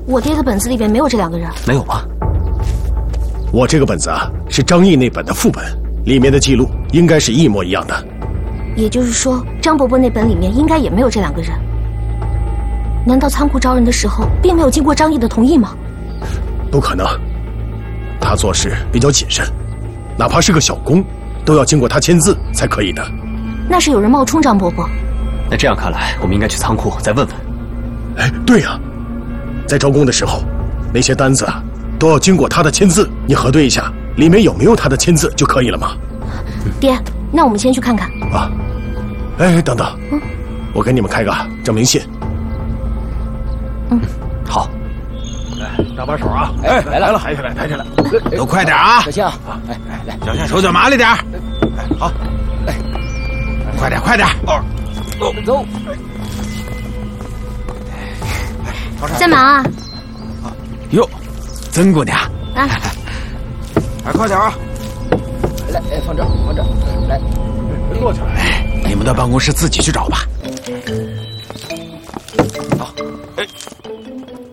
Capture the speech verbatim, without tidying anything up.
我爹的本子里边没有这两个人。 没有吗？ 我这个本子啊，是张毅那本的副本，里面的记录应该是一模一样的。 也就是说，张伯伯那本里面应该也没有这两个人。难道仓库招人的时候，并没有经过张毅的同意吗？ 不可能，他做事比较谨慎，哪怕是个小工，都要经过他签字才可以的。 那是有人冒充张伯伯。 那这样看来，我们应该去仓库再问问。 哎，对呀、啊，在招工的时候，那些单子啊，都要经过他的签字。你核对一下，里面有没有他的签字就可以了吗？ 爹，那我们先去看看。 啊，哎，等等，嗯，我给你们开个证明信。 嗯， 好。 来，搭把手啊！ 哎，来了， 抬起来，抬起来， 都快点啊！ 小心啊！ 哎哎，来，小心手脚麻利点。哎，好，哎，快点，快点。哦， 走。 在忙啊？ 哟，曾姑娘。 啊， 哎，快点啊！ 来，哎，放这，放这，来， 坐起来。 哎，你们的办公室自己去找吧。